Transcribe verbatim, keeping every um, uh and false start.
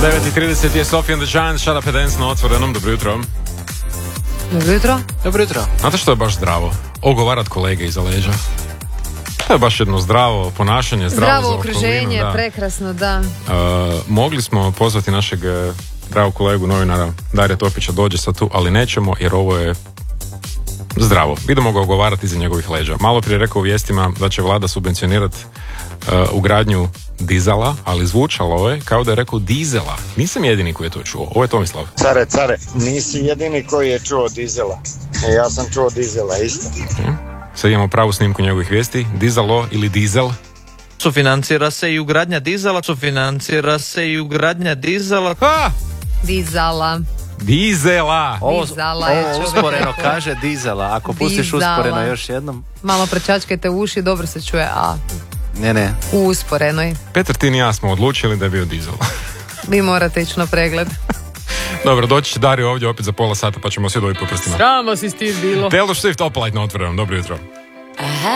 devet i trideset je Sophie and the Giants, Shut Up and Dance na Otvorenom. Dobro jutro. Dobro jutro. Dobro jutro. Znate što je baš zdravo? Ogovarat kolege iza leđa. To je baš jedno zdravo ponašanje, zdravo, zdravo za okruženje, okolinu, da. prekrasno, da. Uh, mogli smo pozvati našeg uh, dragog kolegu novinara Darija Topića dođe sad tu, ali nećemo jer ovo je zdravo. Idemo ga ogovarati iza njegovih leđa. Malo prije rekao u vijestima da će vlada subvencionirati uh, ugradnju dizela, ali zvučalo je kao da je rekao dizela. Nisam jedini koji je to čuo. Ovo je Tomislav. Care, care, nisi jedini koji je čuo dizela. E, ja sam čuo dizela isto. Okay. Sad imamo pravu snimku njegovih vijesti. Dizalo ili dizel. Sufinancira se i ugradnja dizela, sufinancira se i ugradnja dizela. Ha! Dizala. Dizela. Ovo, Dizala je ovo čovjek. usporeno kaže dizela. Ako pustiš Dizala. usporeno još jednom. Malo prečačkajte uši, dobro se čuje, a Ne, ne. u usporenoj. Petar, ti i ja smo odlučili da je bio dizel. Vi morate ići na pregled. Dobro, doći će Dario ovdje opet za pola sata pa ćemo svi dobiti po prstima. Sramo si s tim bilo. Taylor Swift Opalite na Otvorenom. Dobro jutro.